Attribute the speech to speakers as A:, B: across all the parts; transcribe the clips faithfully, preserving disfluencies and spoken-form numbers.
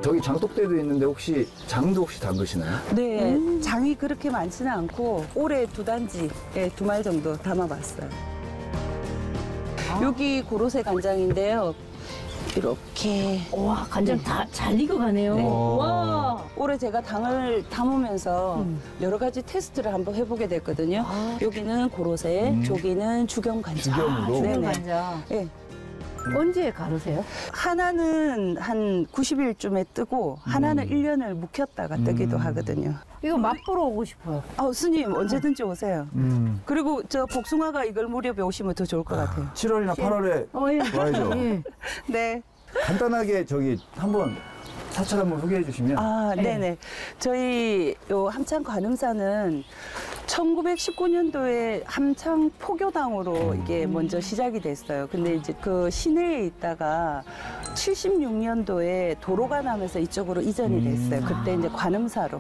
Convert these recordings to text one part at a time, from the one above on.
A: 저기 장독대도 있는데 혹시 장도 혹시 담그시나요?
B: 네,
C: 음.
B: 장이 그렇게 많지는 않고 올해 두 단지, 예, 두 말 정도 담아봤어요. 여기 고로쇠 간장인데요. 이렇게
C: 와, 간장 다 잘 익어가네요.
B: 네.
C: 와.
B: 올해 제가 당을 담으면서
C: 음.
B: 여러 가지 테스트를 한번 해보게 됐거든요.
C: 아.
B: 여기는 고로쇠,
A: 음.
B: 저기는 주경 간장.
A: 주경으로?
B: 네네.
C: 주경 간장.
B: 예.
C: 언제 가르세요?
B: 하나는 한 구십 일쯤에 뜨고 하나는
A: 음.
B: 일 년을 묵혔다가 뜨기도
A: 음.
B: 하거든요.
C: 이거 맛보러 오고 싶어요.
B: 아, 스님 언제든지 오세요.
A: 음.
B: 그리고 저 복숭아가 이걸 무렵에 오시면 더 좋을 것 같아요.
A: 칠월이나 팔월에
C: 어, 예.
A: 와야죠.
C: 예.
B: 네.
A: 간단하게 저기 한번 사찰 한번 소개해 주시면.
B: 아,
C: 네.
B: 네네. 저희 요 함창 관음사는 천구백십구 년도에 함창 포교당으로 이게 먼저 시작이 됐어요. 근데 이제 그 시내에 있다가 칠십육 년도에 도로가 나면서 이쪽으로 이전이 됐어요. 그때 이제 관음사로.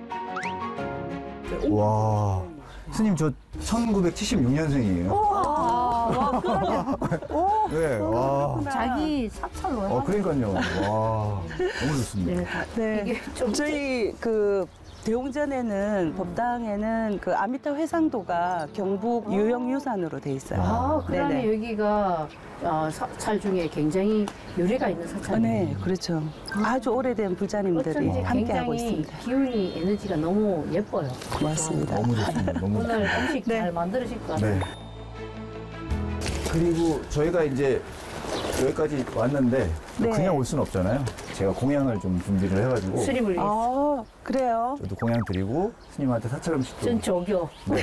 A: 와. 스님 저 천구백칠십육 년생이에요.
C: 아, 와, 그러면
A: 네. 와.
C: 자기 사찰로.
A: 어, 그러니까요. 와. 너무 좋습니다.
C: 네.
B: 네.
C: 이게 좀
B: 저희 그 대웅전에는 법당에는 그 아미타 회상도가 경북 유형유산으로 돼 있어요.
C: 아, 그러면
B: 네네.
C: 여기가 어, 사찰 중에 굉장히 유래가 있는
B: 아,
C: 사찰이네요.
B: 네, 그렇죠. 아주 오래된 불자님들이
C: 어쩐지
B: 함께하고
C: 굉장히
B: 있습니다.
C: 기운이, 에너지가 너무 예뻐요.
B: 고맙습니다.
A: 너무 좋습니다. 너무
C: 오늘 음식
B: 네.
C: 잘 만들으실 것 같아요.
A: 네. 그리고 저희가 이제 여기까지 왔는데
B: 네.
A: 그냥 올 수는 없잖아요. 제가 공양을 좀 준비를 해가지고
C: 스님을 위해서.
B: 아, 그래요?
A: 저도 공양 드리고 스님한테 사찰 음식도.
C: 전 조교.
A: 네.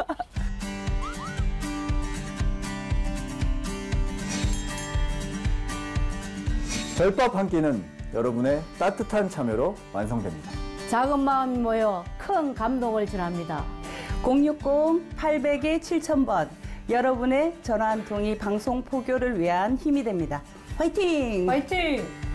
A: 절밥 한 끼는 여러분의 따뜻한 참여로 완성됩니다.
C: 작은 마음이 모여 큰 감동을 전합니다.
B: 공육공 팔백 칠천 번 여러분의 전화 한 통이 방송 포교를 위한 힘이 됩니다. 화이팅!
C: 화이팅!